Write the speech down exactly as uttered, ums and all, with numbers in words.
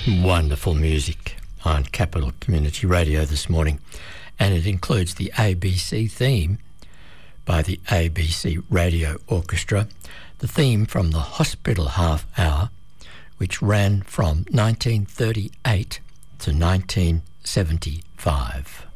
Wonderful music on Capital Community Radio this morning, and it includes the A B C theme by the A B C Radio Orchestra, the theme from the Hospital Half Hour, which ran from nineteen thirty-eight to nineteen seventy-five.